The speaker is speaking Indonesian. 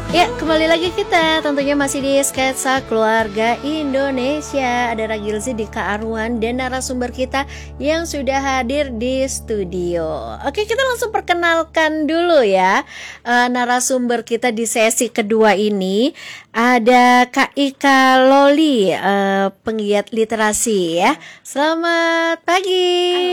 Ya, kembali lagi kita tentunya masih di Sketsa Keluarga Indonesia. Ada Ragilzi, Dika Arwan, dan narasumber kita yang sudah hadir di studio. Oke, kita langsung perkenalkan dulu ya narasumber kita di sesi kedua ini. Ada Kak Ika Loli, penggiat literasi ya. Selamat pagi.